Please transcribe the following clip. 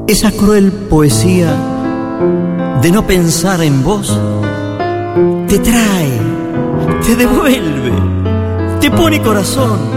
Esa cruel poesía de no pensar en vos te trae, te devuelve, te pone corazón.